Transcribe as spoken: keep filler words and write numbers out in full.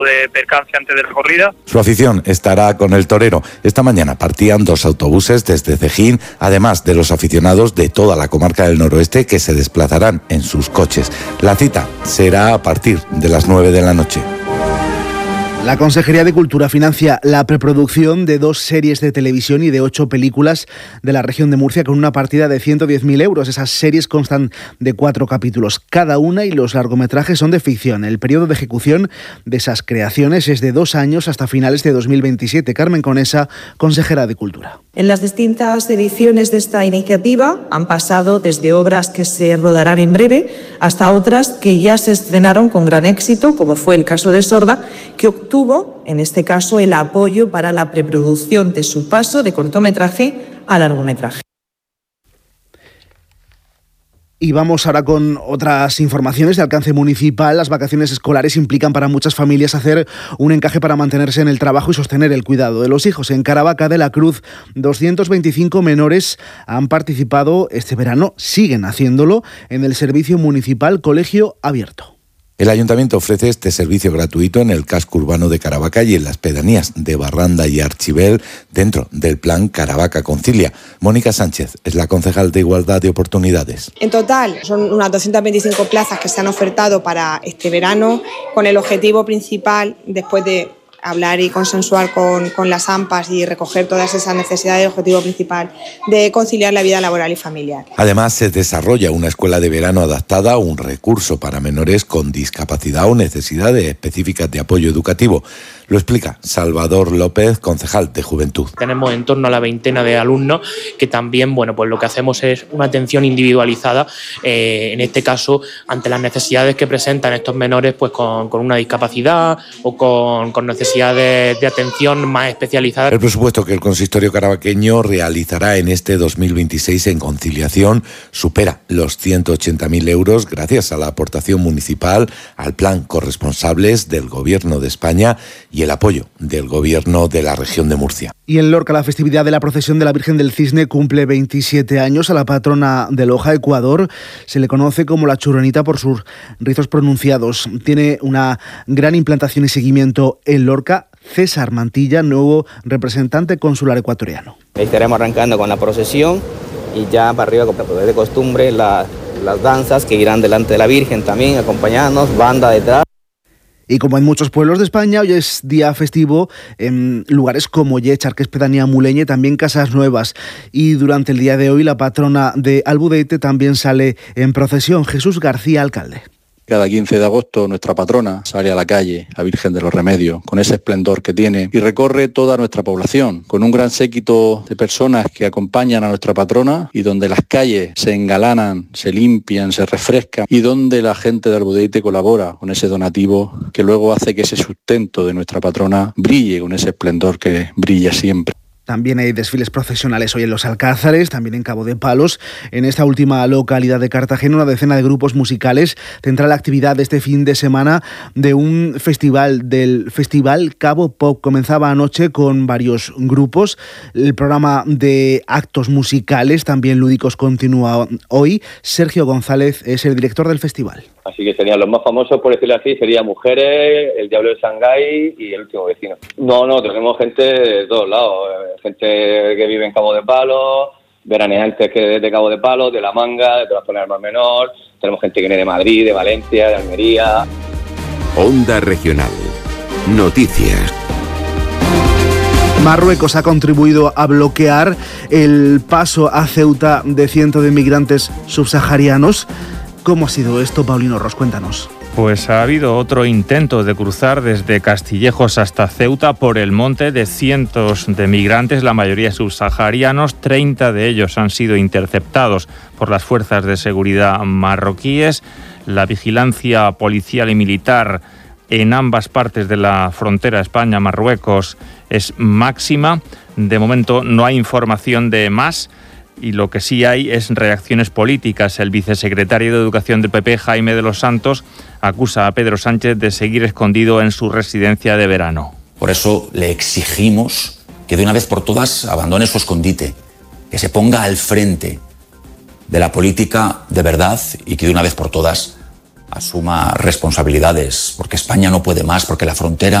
de percance antes de la corrida. Su afición estará con el torero. Esta mañana partían dos autobuses desde Cejín, además de los aficionados de toda la comarca del noroeste que se desplazarán en sus coches. La cita será a partir de las nueve de la noche. La Consejería de Cultura financia la preproducción de dos series de televisión y de ocho películas de la región de Murcia con una partida de ciento diez mil euros. Esas series constan de cuatro capítulos cada una y los largometrajes son de ficción. El periodo de ejecución de esas creaciones es de dos años hasta finales de dos mil veintisiete. Carmen Conesa, consejera de Cultura. En las distintas ediciones de esta iniciativa han pasado desde obras que se rodarán en breve hasta otras que ya se estrenaron con gran éxito, como fue el caso de Sorda, que obtuvo, en este caso, el apoyo para la preproducción de su paso de cortometraje a largometraje. Y vamos ahora con otras informaciones de alcance municipal. Las vacaciones escolares implican para muchas familias hacer un encaje para mantenerse en el trabajo y sostener el cuidado de los hijos. En Caravaca de la Cruz, doscientos veinticinco menores han participado este verano, siguen haciéndolo, en el servicio municipal Colegio Abierto. El Ayuntamiento ofrece este servicio gratuito en el casco urbano de Caravaca y en las pedanías de Barranda y Archibel dentro del plan Caravaca Concilia. Mónica Sánchez es la concejal de Igualdad de Oportunidades. En total son unas doscientas veinticinco plazas que se han ofertado para este verano con el objetivo principal, después de hablar y consensuar con, con las AMPAs y recoger todas esas necesidades, el objetivo principal de conciliar la vida laboral y familiar. Además, se desarrolla una escuela de verano adaptada, un recurso para menores con discapacidad o necesidades específicas de apoyo educativo. Lo explica Salvador López, concejal de Juventud. Tenemos en torno a la veintena de alumnos que también, bueno, pues lo que hacemos es una atención individualizada, eh, en este caso, ante las necesidades que presentan estos menores, pues con, con una discapacidad o con, con necesidades de atención más especializadas. El presupuesto que el consistorio caravaqueño realizará en este dos mil veintiséis en conciliación supera los ciento ochenta mil euros gracias a la aportación municipal, al plan corresponsables del Gobierno de España y el apoyo del Gobierno de la región de Murcia. Y en Lorca, la festividad de la procesión de la Virgen del Cisne cumple veintisiete años. A la patrona de Loja, Ecuador, se le conoce como la Churronita por sus rizos pronunciados. Tiene una gran implantación y seguimiento en Lorca. César Mantilla, nuevo representante consular ecuatoriano. Estaremos arrancando con la procesión y ya para arriba, como de costumbre, la, las danzas que irán delante de la Virgen también, acompañándonos, banda detrás. Y como en muchos pueblos de España, hoy es día festivo en lugares como Yéchar, que es pedanía muleña, y también Casas Nuevas. Y durante el día de hoy, la patrona de Albudeite también sale en procesión. Jesús García, alcalde. Cada quince de agosto nuestra patrona sale a la calle, la Virgen de los Remedios, con ese esplendor que tiene y recorre toda nuestra población, con un gran séquito de personas que acompañan a nuestra patrona y donde las calles se engalanan, se limpian, se refrescan y donde la gente de Albudeite colabora con ese donativo que luego hace que ese sustento de nuestra patrona brille con ese esplendor que brilla siempre. También hay desfiles procesionales hoy en Los Alcázares, también en Cabo de Palos. En esta última localidad de Cartagena, una decena de grupos musicales tendrá la actividad de este fin de semana de un festival, del Festival Cabo Pop. Comenzaba anoche con varios grupos. El programa de actos musicales, también lúdicos, continúa hoy. Sergio González es el director del festival. Así que serían los más famosos, por decirlo así, serían Mujeres, El Diablo de Shanghái y El Último Vecino. No, no, tenemos gente de todos lados, gente que vive en Cabo de Palos, veraneantes que de Cabo de Palos, de La Manga, de toda la zona del Mar Menor, tenemos gente que viene de Madrid, de Valencia, de Almería. Onda Regional. Noticias. Marruecos ha contribuido a bloquear el paso a Ceuta de cientos de inmigrantes subsaharianos. ¿Cómo ha sido esto, Paulino Ros? Cuéntanos. Pues ha habido otro intento de cruzar desde Castillejos hasta Ceuta por el monte de cientos de migrantes, la mayoría subsaharianos. treinta de ellos han sido interceptados por las fuerzas de seguridad marroquíes. La vigilancia policial y militar en ambas partes de la frontera España-Marruecos es máxima. De momento no hay información de más. Y lo que sí hay es reacciones políticas. El vicesecretario de Educación del P P, Jaime de los Santos, acusa a Pedro Sánchez de seguir escondido en su residencia de verano. Por eso le exigimos que de una vez por todas abandone su escondite, que se ponga al frente de la política de verdad y que de una vez por todas asuma responsabilidades, porque España no puede más, porque la frontera